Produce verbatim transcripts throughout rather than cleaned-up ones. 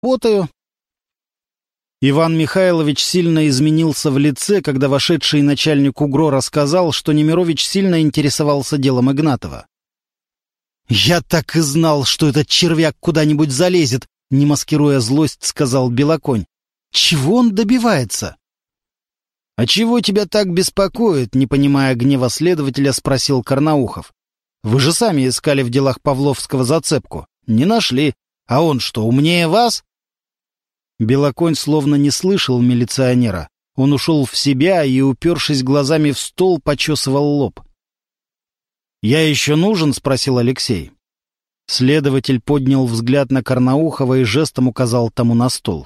работаю». Иван Михайлович сильно изменился в лице, когда вошедший начальник УГРО рассказал, что Немирович сильно интересовался делом Игнатова. «Я так и знал, что этот червяк куда-нибудь залезет», — не маскируя злость, сказал Белоконь. «Чего он добивается?» «А чего тебя так беспокоит?» — не понимая гнева следователя, спросил Карнаухов. «Вы же сами искали в делах Павловского зацепку. Не нашли. А он что, умнее вас?» Белоконь словно не слышал милиционера. Он ушел в себя и, упершись глазами в стол, почесывал лоб. «Я еще нужен?» — спросил Алексей. Следователь поднял взгляд на Карнаухова и жестом указал тому на стол.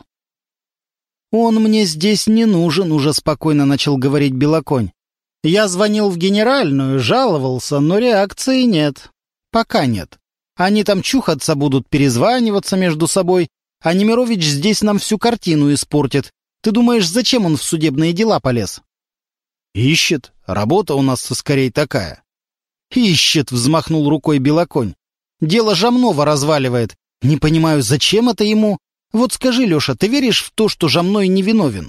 «Он мне здесь не нужен», — уже спокойно начал говорить Белоконь. «Я звонил в генеральную, жаловался, но реакции нет. Пока нет. Они там чухаться будут, перезваниваться между собой, а Немирович здесь нам всю картину испортит. Ты думаешь, зачем он в судебные дела полез?» «Ищет. Работа у нас скорее такая». «Ищет», — взмахнул рукой Белоконь. «Дело Жамнова разваливает. Не понимаю, зачем это ему? Вот скажи, Леша, ты веришь в то, что Жамной невиновен?»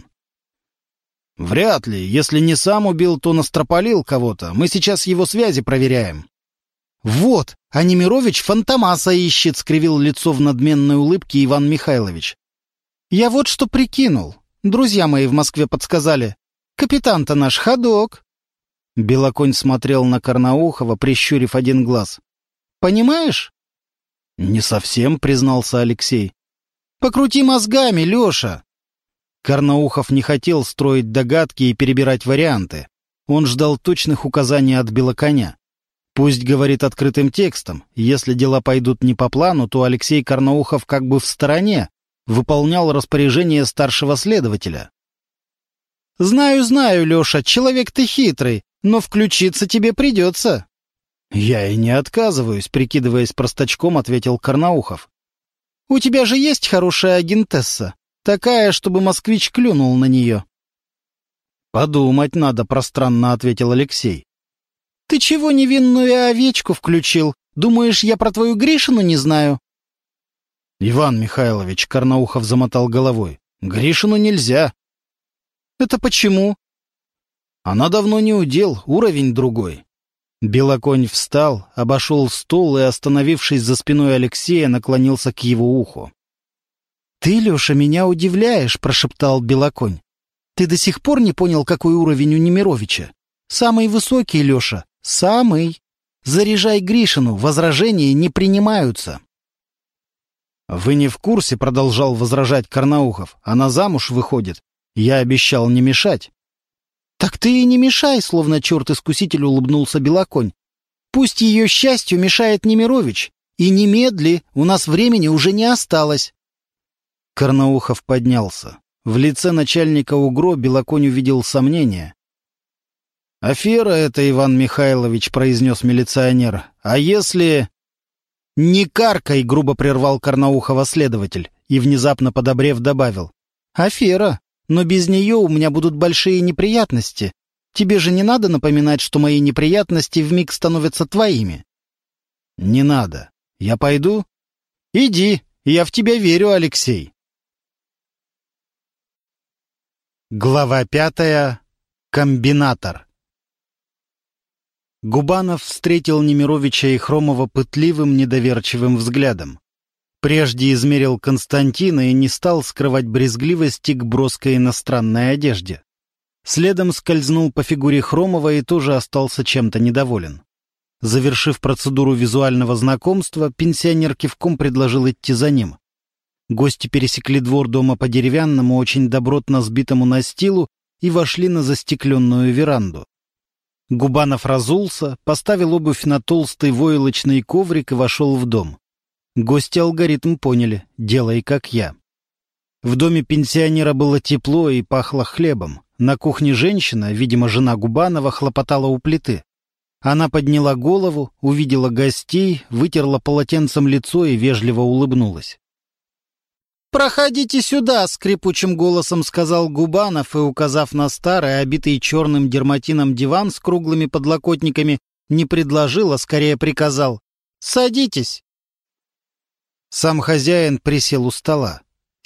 «Вряд ли. Если не сам убил, то настропалил кого-то. Мы сейчас его связи проверяем». «Вот, а Немирович фантомаса ищет», — скривил лицо в надменной улыбке Иван Михайлович. «Я вот что прикинул. Друзья мои в Москве подсказали. Капитан-то наш ходок». Белоконь смотрел на Карнаухова, прищурив один глаз. «Понимаешь?» «Не совсем», — признался Алексей. «Покрути мозгами, Леша!» Карнаухов не хотел строить догадки и перебирать варианты. Он ждал точных указаний от Белоконя. Пусть говорит открытым текстом. Если дела пойдут не по плану, то Алексей Карнаухов как бы в стороне, выполнял распоряжение старшего следователя. «Знаю, знаю, Леша, человек ты хитрый, но включиться тебе придется». «Я и не отказываюсь», — прикидываясь простачком, ответил Карнаухов. «У тебя же есть хорошая агентесса, такая, чтобы москвич клюнул на нее». «Подумать надо», — пространно ответил Алексей. «Ты чего невинную овечку включил? Думаешь, я про твою Гришину не знаю?» «Иван Михайлович», — Карнаухов замотал головой, — «Гришину нельзя». «Это почему?» «Она давно не удел, уровень другой». Белоконь встал, обошел стол и, остановившись за спиной Алексея, наклонился к его уху. «Ты, Леша, меня удивляешь», — прошептал Белоконь. «Ты до сих пор не понял, какой уровень у Немировича? Самый высокий, Леша, самый. Заряжай Гришину, возражения не принимаются». «Вы не в курсе», — продолжал возражать Карнаухов. «Она замуж выходит. Я обещал не мешать». «Так ты и не мешай», — словно черт-искуситель улыбнулся Белоконь. «Пусть ее счастью мешает Немирович. И немедли, у нас времени уже не осталось». Карнаухов поднялся. В лице начальника УГРО Белоконь увидел сомнение. «Афера это, Иван Михайлович», — произнес милиционер. «А если...» «Не каркай», — грубо прервал Карнаухова следователь и, внезапно подобрев, добавил. «Афера. Но без нее у меня будут большие неприятности. Тебе же не надо напоминать, что мои неприятности вмиг становятся твоими». «Не надо. Я пойду?» «Иди. Я в тебя верю, Алексей». Глава пятая. Комбинатор. Губанов встретил Немировича и Хромова пытливым, недоверчивым взглядом. Прежде измерил Константина и не стал скрывать брезгливости к броской иностранной одежде. Следом скользнул по фигуре Хромова и тоже остался чем-то недоволен. Завершив процедуру визуального знакомства, пенсионер кивком предложил идти за ним. Гости пересекли двор дома по деревянному, очень добротно сбитому настилу и вошли на застекленную веранду. Губанов разулся, поставил обувь на толстый войлочный коврик и вошел в дом. Гости алгоритм поняли, делай как я. В доме пенсионера было тепло и пахло хлебом. На кухне женщина, видимо, жена Губанова, хлопотала у плиты. Она подняла голову, увидела гостей, вытерла полотенцем лицо и вежливо улыбнулась. «Проходите сюда», — скрипучим голосом сказал Губанов и, указав на старый, обитый черным дерматином диван с круглыми подлокотниками, не предложил, а скорее приказал. «Садитесь». Сам хозяин присел у стола.